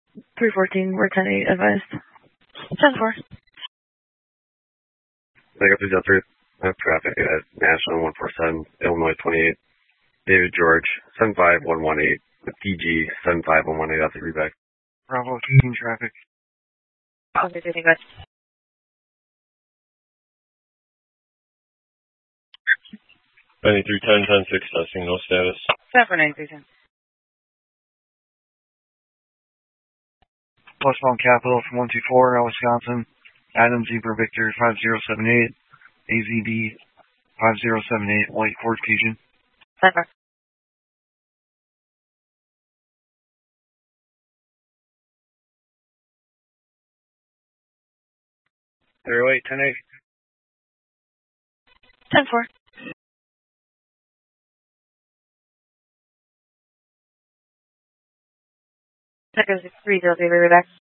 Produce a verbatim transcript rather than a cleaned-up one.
three fourteen, we're ten eight advised. ten four. Back up to Delta three. I have traffic at National one four seven, Illinois twenty-eight. David George, seven five one one eight, with D G seven five one one eight after reback. Bravo, keeping traffic. Okay, thank you guys. ninety-three ten, ten six, testing, no status. Seven for ninety-three ten. Westbound Capital from one two four, Wisconsin. Adam Zebra Victor five zero seven eight. A Z B five zero seven eight, White Ford Fusion. ten four. zero eight, ten eight. ten four. That goes to three zero three, back.